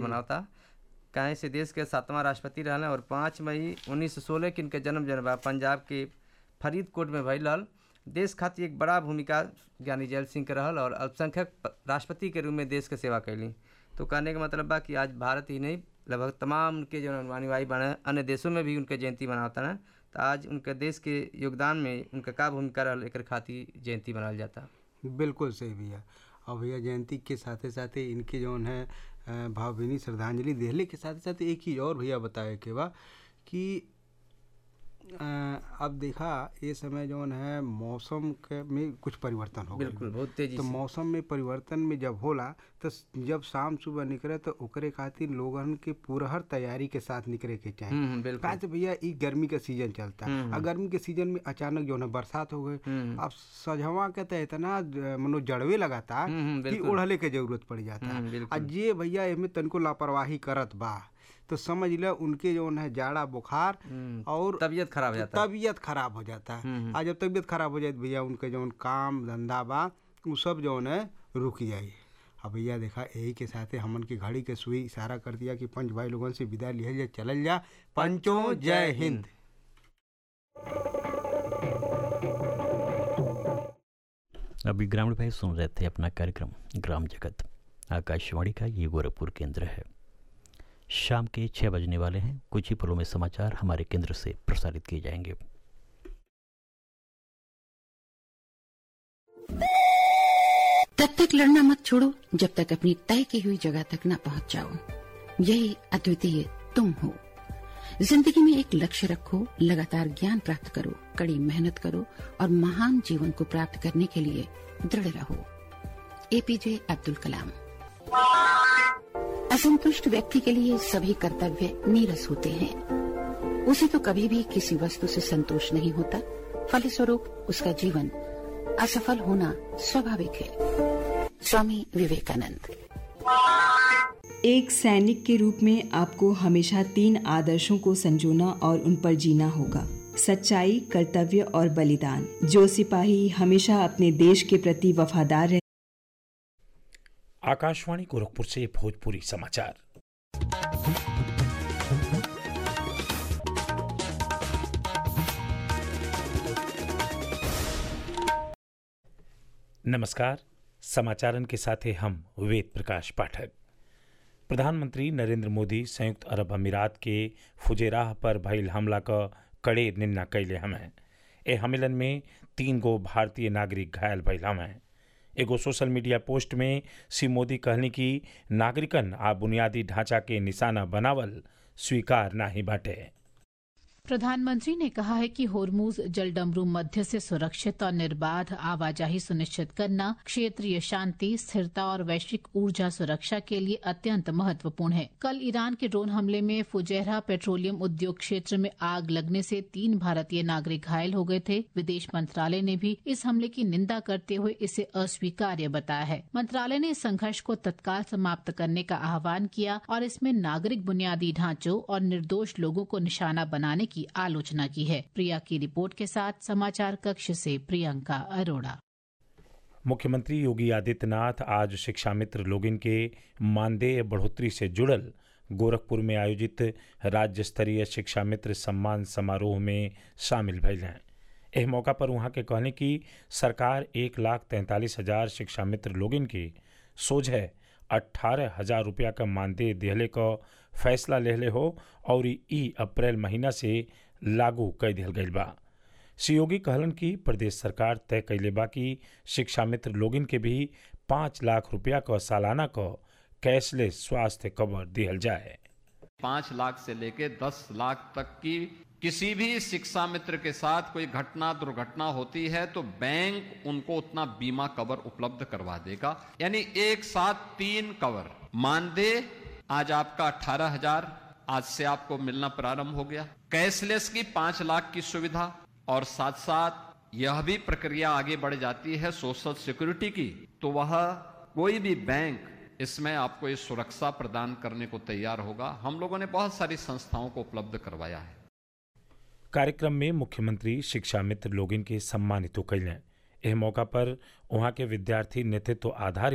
मनावता। काहे से देश के 7वां राष्ट्रपति रहले और 5 मई 1916 के इनके जन्म बा पंजाब के फरीदकोट में भइल रहल। देश खातिर एक बड़ा भूमिका ज्ञानी जैल सिंह के रहल और अल्पसंख्यक राष्ट्रपति के रूप में देश के सेवा कैली। तो कहने का मतलब बा कि आज भारत ही नहीं, लगभग तमाम उनके जो अनुयायी बने अन्य देशों में भी उनके जयंती मनावता ना। तो आज उनके देश के योगदान में उनका का भूमिका रहल एक खातिर जयंती मनाल जाता। बिल्कुल सही भैया। और भैया जयंती के साथ साथ इनके जौन है भावभीनी श्रद्धांजलि देहले के साथ साथ एक चीज़ और भैया बताए के बा कि अब देखा ये समय जौन है मौसम के में कुछ परिवर्तन हो गया। बिल्कुल, बहुत तेजी तो से। मौसम में परिवर्तन में जब होला तो जब शाम सुबह निकले तो ओकरे खातिर लोगन के पूरा तैयारी के साथ निकले के चाहिए। बिल्कुल। काहे तो भैया ई गर्मी का सीजन चलता है और गर्मी के सीजन में अचानक जो है बरसात हो गई। अब सजवा के तो इतना मनो जड़वे लगाता कि ओढ़ले के जरूरत पड़ जाता है। और ये भैया इसमें तनको लापरवाही करत बा तो समझ ले उनके जो है जाड़ा बुखार और तबीयत खराब हो जाता है। आज जब तबीयत खराब हो जाए भैया उनके जो काम धंधा बा वो सब जो है रुक जाए। अब भैया देखा यही के साथ हमन की घड़ी के सुई इशारा कर दिया कि पंच भाई लोगों से विदा लिया जाए, चलल जा। पंचों जय हिंद। अभी ग्रामीण भाई सुन रहे थे अपना कार्यक्रम ग्राम जगत। आकाशवाणी का ये गोरखपुर केंद्र है। शाम के 6 बजने वाले हैं। कुछ ही पलों में समाचार हमारे केंद्र से प्रसारित किए जाएंगे। तब तक लड़ना मत छोड़ो जब तक अपनी तय की हुई जगह तक न पहुंच जाओ। यही अद्वितीय तुम हो। जिंदगी में एक लक्ष्य रखो, लगातार ज्ञान प्राप्त करो, कड़ी मेहनत करो और महान जीवन को प्राप्त करने के लिए दृढ़ रहो। एपीजे अब्दुल कलाम। असंतुष्ट व्यक्ति के लिए सभी कर्तव्य नीरस होते हैं। उसे तो कभी भी किसी वस्तु से संतोष नहीं होता, फलस्वरूप उसका जीवन असफल होना स्वाभाविक है। स्वामी विवेकानंद। एक सैनिक के रूप में आपको हमेशा 3 आदर्शों को संजोना और उन पर जीना होगा: सच्चाई, कर्तव्य और बलिदान। जो सिपाही हमेशा अपने देश के प्रति वफादार रहे। आकाशवाणी गोरखपुर से भोजपुरी समाचार। नमस्कार, समाचारन के साथ हम वेद प्रकाश पाठक। प्रधानमंत्री नरेंद्र मोदी संयुक्त अरब अमीरात के फुजेराह पर भइल हमला का कड़े निंदा कैले हमें। ए हमलन में 3 गो भारतीय नागरिक घायल भइल हमें। एगो सोशल मीडिया पोस्ट में श्री मोदी कहनी कि नागरिकन आ बुनियादी ढांचा के निशाना बनावल स्वीकार नाही बाटे। प्रधानमंत्री ने कहा है कि होर्मुज जलडमरू मध्य से सुरक्षित और निर्बाध आवाजाही सुनिश्चित करना क्षेत्रीय शांति, स्थिरता और वैश्विक ऊर्जा सुरक्षा के लिए अत्यंत महत्वपूर्ण है। कल ईरान के ड्रोन हमले में फुजैरा पेट्रोलियम उद्योग क्षेत्र में आग लगने से 3 भारतीय नागरिक घायल हो गए थे। विदेश मंत्रालय ने भी इस हमले की निंदा करते हुए इसे अस्वीकार्य बताया है। मंत्रालय ने इस संघर्ष को तत्काल समाप्त करने का आह्वान किया और इसमें नागरिक बुनियादी ढांचों और निर्दोष लोगों को निशाना बनाने की आलोचना की है। प्रिया की रिपोर्ट के साथ समाचार कक्ष से प्रियंका अरोड़ा। मुख्यमंत्री योगी आदित्यनाथ आज शिक्षा मित्र लोगिन के मानदेय बढ़ोतरी से जुड़ल गोरखपुर में आयोजित राज्य स्तरीय शिक्षा मित्र सम्मान समारोह में शामिल भइल हैं। एह मौका पर वहां के कहने की सरकार 1,43,000 शिक्षा मित्र लोगिन के सोझे 18,000 रुपया का मानदेय दिहले का फैसला लेहले हो और ई अप्रैल महीना से लागू कर दिहल गईल बा। श्री योगी कहलन कि प्रदेश सरकार तय कैले बा कि शिक्षा मित्र लोगिन के भी 5 लाख रुपया का सालाना का कैशलेस स्वास्थ्य कवर दिहल जाए। 5 लाख से लेके 10 लाख तक की किसी भी शिक्षा मित्र के साथ कोई घटना दुर्घटना होती है तो बैंक उनको उतना बीमा कवर उपलब्ध करवा देगा। यानी एक साथ 3 कवर। मानदेय आज आपका 18,000 आज से आपको मिलना प्रारंभ हो गया। कैशलेस की 5 लाख की सुविधा और साथ साथ यह भी प्रक्रिया आगे बढ़ जाती है सोशल सिक्योरिटी की, तो वह कोई भी बैंक इसमें आपको इस सुरक्षा प्रदान करने को तैयार होगा। हम लोगों ने बहुत सारी संस्थाओं को उपलब्ध करवाया है। कार्यक्रम में मुख्यमंत्री शिक्षा मित्र लोगिन के सम्मानित कैलें। यह मौका पर वहां के विद्यार्थी नेतृत्व आधारित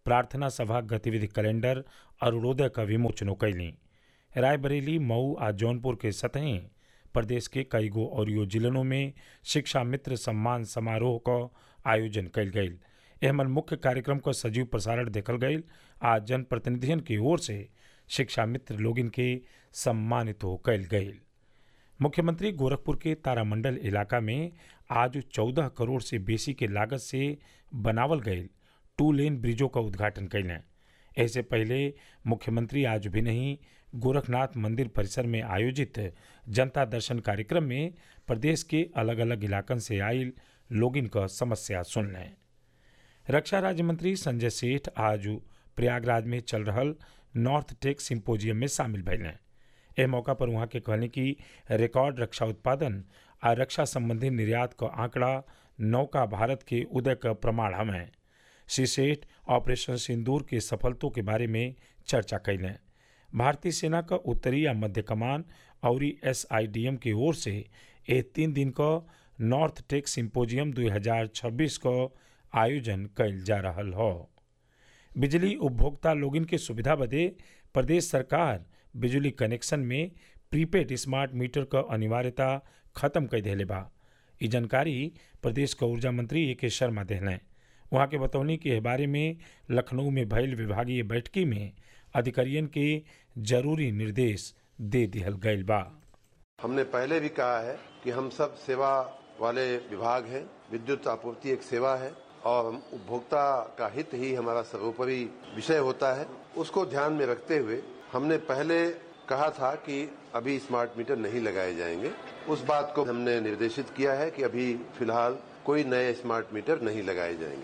प्रार्थना सभा गतिविधि कैलेंडर अरुणोदय का विमोचन कैली। रायबरेली, मऊ आ जौनपुर के सतही प्रदेश के कई गो और जिलों में शिक्षा मित्र सम्मान समारोह का आयोजन कल गई। एमन मुख्य कार्यक्रम का सजीव प्रसारण देखल गई। आज जनप्रतिनिधियों की ओर से शिक्षा मित्र लोगिन के सम्मानित हो कल गई। मुख्यमंत्री गोरखपुर के तारामंडल इलाका में आज 14 करोड़ से बेसी के लागत से बनावल गई 2 लेन ब्रिजों का उद्घाटन कैलें। ऐसे पहले मुख्यमंत्री आज भी नहीं गोरखनाथ मंदिर परिसर में आयोजित जनता दर्शन कार्यक्रम में प्रदेश के अलग अलग इलाकन से आयल लोगिन का समस्या सुन लें। रक्षा राज्य मंत्री संजय सेठ आज प्रयागराज में चल रहल नॉर्थ टेक सिंपोजियम में शामिल भैलें। एह मौका पर वहां के कहने की रिकॉर्ड रक्षा उत्पादन और रक्षा संबंधी निर्यात का आंकड़ा नौका भारत के उदय का प्रमाण हमें। श्री सेठ ऑपरेशन सिंदूर के सफलतों के बारे में चर्चा कैलें। भारतीय सेना का उत्तरी या मध्य कमान और SIDM की ओर से एक 3 दिन का नॉर्थ टेक सिंपोजियम 2026 का आयोजन कैल जा रहा हो। बिजली उपभोक्ता लोगिन के सुविधा बदे प्रदेश सरकार बिजली कनेक्शन में प्रीपेड स्मार्ट मीटर का अनिवार्यता खत्म कर देले बा। ई जानकारी प्रदेश का ऊर्जा मंत्री A.K. शर्मा देहलें। वहाँ के बतौनी के बारे में लखनऊ में भइल विभागीय बैठकी में अधिकारियों के जरूरी निर्देश दे दिहल गइल बा। हमने पहले भी कहा है कि हम सब सेवा वाले विभाग हैं। विद्युत आपूर्ति एक सेवा है और उपभोक्ता का हित ही हमारा सर्वोपरि विषय होता है। उसको ध्यान में रखते हुए हमने पहले कहा था कि अभी स्मार्ट मीटर नहीं लगाए जाएंगे। उस बात को हमने निर्देशित किया है कि अभी फिलहाल कोई नए स्मार्ट मीटर नहीं लगाए जाएंगे।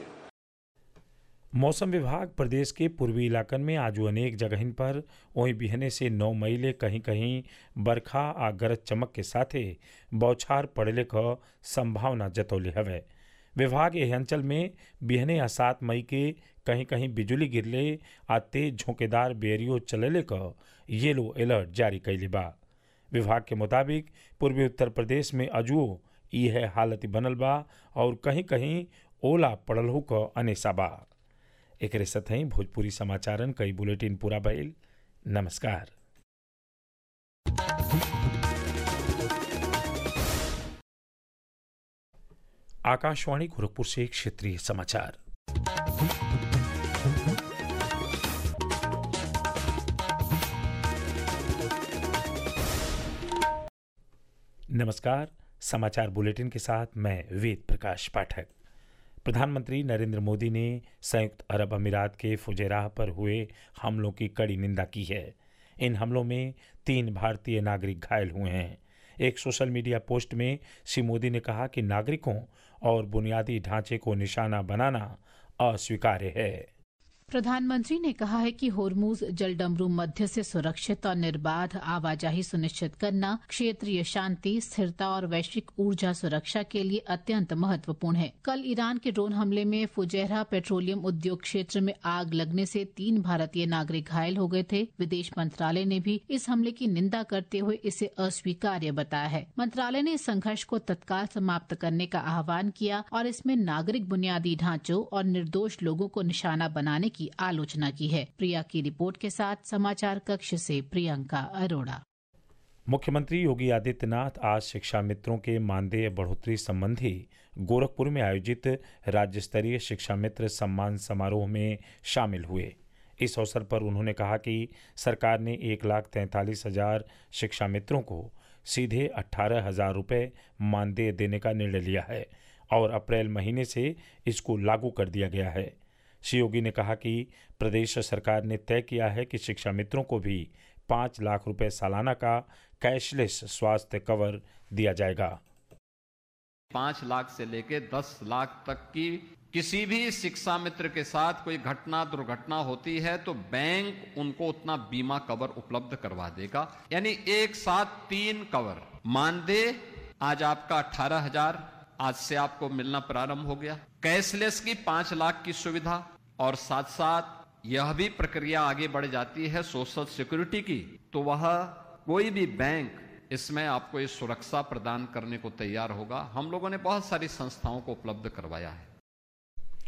मौसम विभाग प्रदेश के पूर्वी इलाकन में आज अनेक जगहिन पर वहीं बिहने से 9 मई ले कहीं कहीं बरखा आ गरज चमक के साथे बौछार पड़ले का संभावना जतौले हवे। विभाग एह अंचल में बिहने आ 7 मई के कहीं कहीं बिजली गिरले आ तेज झोंकेदार बेरियो चलेले का येलो अलर्ट जारी कैले बा। विभाग के मुताबिक पूर्वी उत्तर प्रदेश में अजुओ यह हालत बनल बा और कहीं कहीं ओला पड़लहू का अनेसा बा। एकरे सतही भोजपुरी समाचारन कई बुलेटिन पूरा भइल। नमस्कार। आकाशवाणी गोरखपुर से क्षेत्रीय समाचार। नमस्कार। समाचार बुलेटिन के साथ मैं वेद प्रकाश पाठक। प्रधानमंत्री नरेंद्र मोदी ने संयुक्त अरब अमीरात के फुजैराह पर हुए हमलों की कड़ी निंदा की है। इन हमलों में 3 भारतीय नागरिक घायल हुए हैं। एक सोशल मीडिया पोस्ट में श्री मोदी ने कहा कि नागरिकों और बुनियादी ढांचे को निशाना बनाना अस्वीकार्य है। प्रधानमंत्री ने कहा है कि होर्मुज जलडमरू मध्य से सुरक्षित और निर्बाध आवाजाही सुनिश्चित करना क्षेत्रीय शांति, स्थिरता और वैश्विक ऊर्जा सुरक्षा के लिए अत्यंत महत्वपूर्ण है। कल ईरान के ड्रोन हमले में फुजैरा पेट्रोलियम उद्योग क्षेत्र में आग लगने से 3 भारतीय नागरिक घायल हो गए थे। विदेश मंत्रालय ने भी इस हमले की निंदा करते हुए इसे अस्वीकार्य बताया है। मंत्रालय ने इस संघर्ष को तत्काल समाप्त करने का आह्वान किया और इसमें नागरिक बुनियादी ढांचों और निर्दोष लोगों को निशाना बनाने की आलोचना की है। प्रिया की रिपोर्ट के साथ समाचार कक्ष से प्रियंका अरोड़ा। मुख्यमंत्री योगी आदित्यनाथ आज शिक्षा मित्रों के मानदेय बढ़ोतरी संबंधी गोरखपुर में आयोजित राज्य स्तरीय शिक्षा मित्र सम्मान समारोह में शामिल हुए। इस अवसर पर उन्होंने कहा कि सरकार ने 1,43,000 शिक्षा मित्रों को सीधे 18,000 रुपये मानदेय देने का निर्णय लिया है और अप्रैल महीने से इसको लागू कर दिया गया है। श्री योगी ने कहा कि प्रदेश सरकार ने तय किया है कि शिक्षा मित्रों को भी 5 लाख रुपए सालाना का कैशलेस स्वास्थ्य कवर दिया जाएगा। 5 लाख से लेकर 10 लाख तक की किसी भी शिक्षा मित्र के साथ कोई घटना दुर्घटना होती है तो बैंक उनको उतना बीमा कवर उपलब्ध करवा देगा। यानी एक साथ 3 कवर। मानदेय आज आपका 18,000 आज से आपको मिलना प्रारंभ हो गया। कैशलेस की 5 लाख की सुविधा और साथ साथ यह भी प्रक्रिया आगे बढ़ जाती है सोशल सिक्योरिटी की, तो वह कोई भी बैंक इसमें आपको ये सुरक्षा प्रदान करने को तैयार होगा। हम लोगों ने बहुत सारी संस्थाओं को उपलब्ध करवाया है।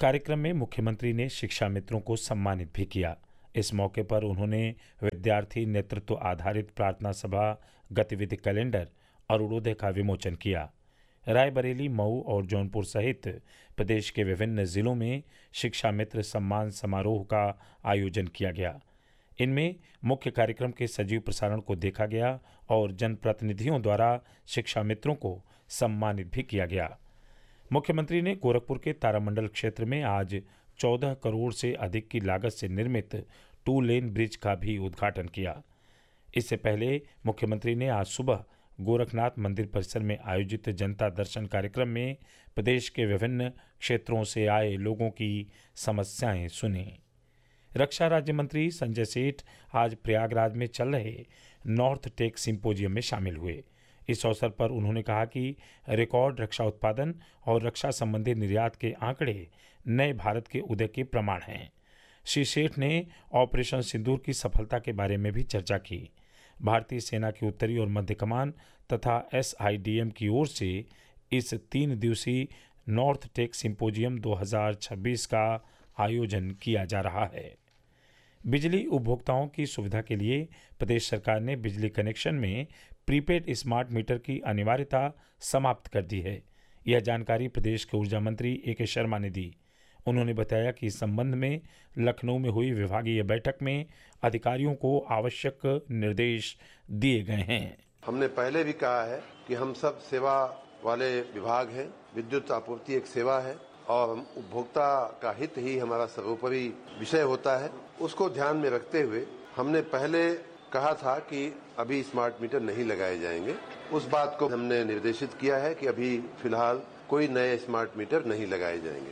कार्यक्रम में मुख्यमंत्री ने शिक्षा मित्रों को सम्मानित भी किया। इस मौके पर उन्होंने विद्यार्थी नेतृत्व आधारित प्रार्थना सभा गतिविधि कैलेंडर अरुणोदय का विमोचन किया। रायबरेली, मऊ और जौनपुर सहित प्रदेश के विभिन्न जिलों में शिक्षा मित्र सम्मान समारोह का आयोजन किया गया। इनमें मुख्य कार्यक्रम के सजीव प्रसारण को देखा गया और जनप्रतिनिधियों द्वारा शिक्षा मित्रों को सम्मानित भी किया गया। मुख्यमंत्री ने गोरखपुर के तारामंडल क्षेत्र में आज 14 करोड़ से अधिक की लागत से निर्मित 2 लेन ब्रिज का भी उद्घाटन किया। इससे पहले मुख्यमंत्री ने आज सुबह गोरखनाथ मंदिर परिसर में आयोजित जनता दर्शन कार्यक्रम में प्रदेश के विभिन्न क्षेत्रों से आए लोगों की समस्याएं सुनी। रक्षा राज्य मंत्री संजय सेठ आज प्रयागराज में चल रहे नॉर्थ टेक सिंपोजियम में शामिल हुए। इस अवसर पर उन्होंने कहा कि रिकॉर्ड रक्षा उत्पादन और रक्षा संबंधी निर्यात के आंकड़े नए भारत के उदय के प्रमाण हैं। श्री सेठ ने ऑपरेशन सिंदूर की सफलता के बारे में भी चर्चा की। भारतीय सेना की उत्तरी और मध्य कमान तथा SIDM की ओर से इस 3 दिवसीय नॉर्थ टेक सिंपोजियम 2026 का आयोजन किया जा रहा है। बिजली उपभोक्ताओं की सुविधा के लिए प्रदेश सरकार ने बिजली कनेक्शन में प्रीपेड स्मार्ट मीटर की अनिवार्यता समाप्त कर दी है। यह जानकारी प्रदेश के ऊर्जा मंत्री A.K. शर्मा ने दी। उन्होंने बताया कि इस संबंध में लखनऊ में हुई विभागीय बैठक में अधिकारियों को आवश्यक निर्देश दिए गए हैं। हमने पहले भी कहा है कि हम सब सेवा वाले विभाग हैं। विद्युत आपूर्ति एक सेवा है और उपभोक्ता का हित ही हमारा सर्वोपरि विषय होता है। उसको ध्यान में रखते हुए हमने पहले कहा था कि अभी स्मार्ट मीटर नहीं लगाए जाएंगे। उस बात को हमने निर्देशित किया है कि अभी फिलहाल कोई नए स्मार्ट मीटर नहीं लगाए जाएंगे।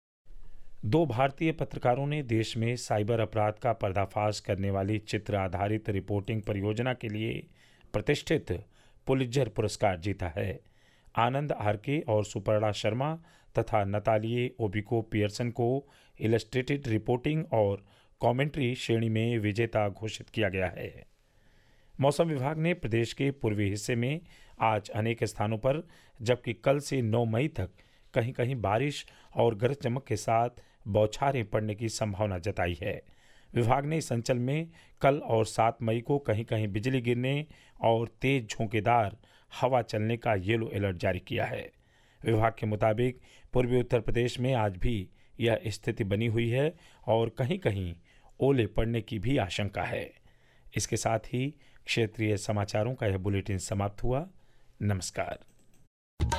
2 भारतीय पत्रकारों ने देश में साइबर अपराध का पर्दाफाश करने वाली चित्र आधारित रिपोर्टिंग परियोजना के लिए प्रतिष्ठित पुलित्जर पुरस्कार जीता है। आनंद आरके और सुपर्णा शर्मा तथा नतालिए ओबिको पियर्सन को इलस्ट्रेटेड रिपोर्टिंग और कमेंट्री श्रेणी में विजेता घोषित किया गया है। मौसम विभाग ने प्रदेश के पूर्वी हिस्से में आज अनेक स्थानों पर, जबकि कल से 9 मई तक कहीं कहीं बारिश और गरज चमक के साथ बौछारें पड़ने की संभावना जताई है। विभाग ने इस अंचल में कल और 7 मई को कहीं कहीं बिजली गिरने और तेज झोंकेदार हवा चलने का येलो अलर्ट जारी किया है। विभाग के मुताबिक पूर्वी उत्तर प्रदेश में आज भी यह स्थिति बनी हुई है और कहीं कहीं ओले पड़ने की भी आशंका है। इसके साथ ही क्षेत्रीय समाचारों का यह बुलेटिन समाप्त हुआ। नमस्कार।